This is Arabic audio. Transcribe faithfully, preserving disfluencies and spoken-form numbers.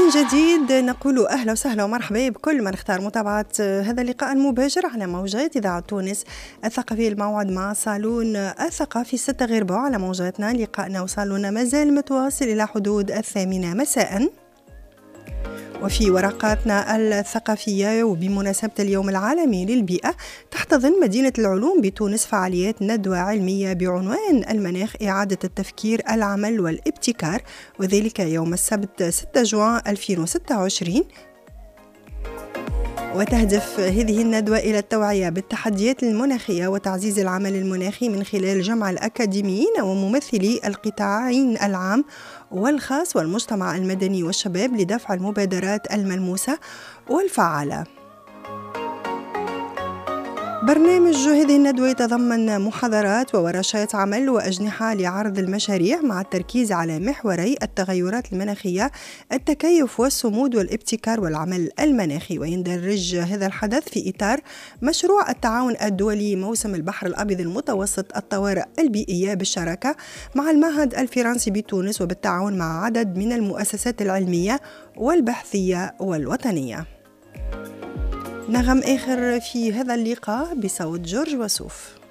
من جديد نقول أهلا وسهلا ومرحبا بكل من اختار متابعة هذا اللقاء المباشر على موجات إذاعة تونس الثقافي. الموعد مع صالون الثقافي ستة غير ربع على موجاتنا. لقاءنا وصالوننا مازال متواصل إلى حدود الثامنة مساء. وفي ورقاتنا الثقافية وبمناسبة اليوم العالمي للبيئة، تحتضن مدينة العلوم بتونس فعاليات ندوة علمية بعنوان المناخ إعادة التفكير العمل والابتكار، وذلك يوم السبت ستة جوان ألفين وستة وعشرين. وتهدف هذه الندوة إلى التوعية بالتحديات المناخية وتعزيز العمل المناخي من خلال جمع الأكاديميين وممثلي القطاعين العام والخاص والمجتمع المدني والشباب لدفع المبادرات الملموسة والفعالة. برنامج هذه الندوة يتضمن محاضرات وورشات عمل وأجنحة لعرض المشاريع مع التركيز على محوري التغيرات المناخية، التكيف والصمود والابتكار والعمل المناخي. ويندرج هذا الحدث في إطار مشروع التعاون الدولي موسم البحر الأبيض المتوسط الطوارئ البيئية بالشراكة مع المعهد الفرنسي بتونس وبالتعاون مع عدد من المؤسسات العلمية والبحثية والوطنية. نغم آخر في هذا اللقاء بصوت جورج وسوف.